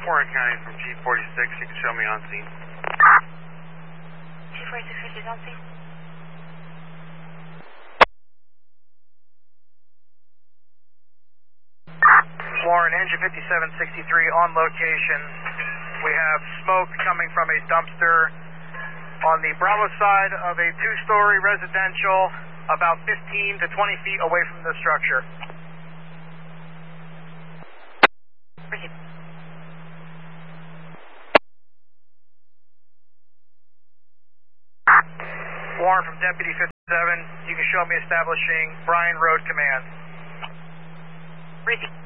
Warren County from G46. You can show me on scene. G46 is on scene. Warren, engine 5763 on location. We have smoke coming from a dumpster on the Bravo side of a two-story residential, about 15 to 20 feet away from the structure. Proceed. Warren from Deputy 57, you can show me establishing Bryan Road Command. Proceed.